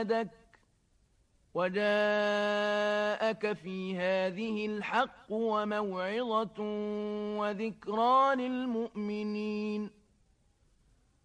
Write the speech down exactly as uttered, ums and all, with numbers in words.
جهادك وجاءك في هذه الحق وموعظة وذكرى للمؤمنين